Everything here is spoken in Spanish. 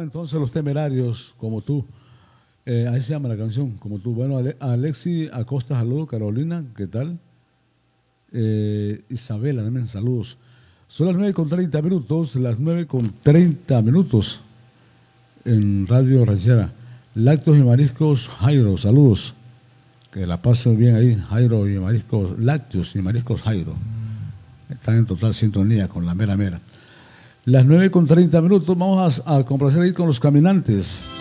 entonces Los Temerarios, como tú. Ahí se llama la canción, como tú. Bueno, Alexi Acosta, saludos. Carolina, ¿qué tal? Isabela, también saludos. Son las 9:30, las 9:30 en Radio Ranchera. Lácteos y mariscos, Jairo, saludos. Que la pasen bien ahí, Jairo y mariscos, lácteos y mariscos, Jairo. Están en total sintonía con la mera mera. Las 9:30, vamos a complacer ahí con Los Caminantes.